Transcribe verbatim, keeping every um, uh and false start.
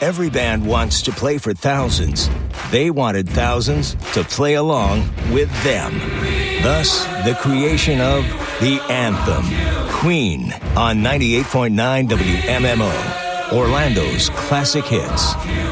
Every band wants to play for thousands. They wanted thousands to play along with them. Thus, the creation of The Anthem. Queen on ninety-eight point nine W M M O. Orlando's classic hits.